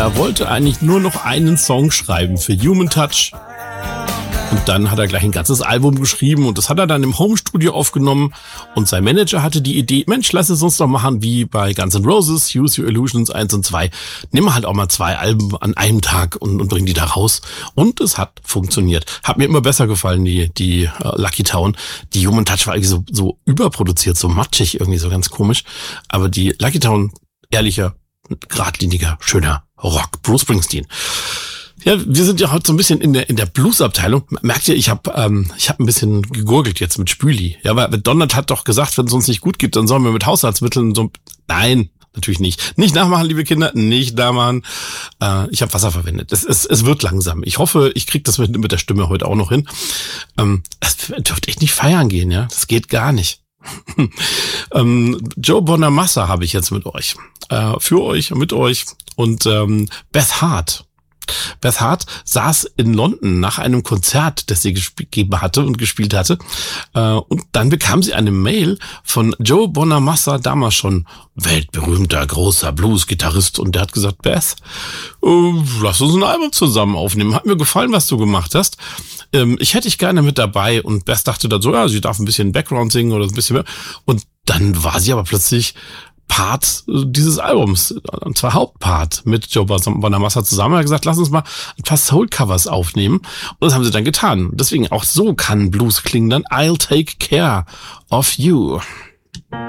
Er wollte eigentlich nur noch einen Song schreiben für Human Touch. Und dann hat er gleich ein ganzes Album geschrieben und das hat er dann im Homestudio aufgenommen und sein Manager hatte die Idee, Mensch, lass es uns doch machen wie bei Guns N' Roses, Use Your Illusions 1 und 2. Nimm halt auch mal 2 Alben an einem Tag und bring die da raus. Und es hat funktioniert. Hat mir immer besser gefallen, die Lucky Town. Die Human Touch war irgendwie so überproduziert, so matschig, irgendwie so ganz komisch. Aber die Lucky Town, ehrlicher, geradliniger, schöner Rock. Bruce Springsteen. Ja, wir sind ja heute so ein bisschen in der Blues-Abteilung. Merkt ihr, ich hab ein bisschen gegurgelt jetzt mit Spüli. Ja, weil Donald hat doch gesagt, wenn es uns nicht gut geht, dann sollen wir mit Haushaltsmitteln so... Nein, natürlich nicht. Nicht nachmachen, liebe Kinder, nicht nachmachen. Ich habe Wasser verwendet. Es wird langsam. Ich hoffe, ich kriege das mit der Stimme heute auch noch hin. Es dürft echt nicht feiern gehen, ja. Das geht gar nicht. Joe Bonamassa habe ich jetzt mit euch. Für euch, mit euch. Und Beth Hart. Beth Hart saß in London nach einem Konzert, das sie gegeben hatte und gespielt hatte. Und dann bekam sie eine Mail von Joe Bonamassa, damals schon weltberühmter, großer Blues-Gitarrist. Und der hat gesagt, Beth, lass uns ein Album zusammen aufnehmen. Hat mir gefallen, was du gemacht hast. Ich hätte dich gerne mit dabei. Und Beth dachte dann so, ja, sie darf ein bisschen Background singen oder ein bisschen mehr. Und dann war sie aber plötzlich Part dieses Albums, und zwar Hauptpart mit Joe Bonamassa zusammen. Er hat gesagt, lass uns mal ein paar Soul-Covers aufnehmen. Und das haben sie dann getan. Deswegen auch so kann Blues klingen dann. I'll take care of you.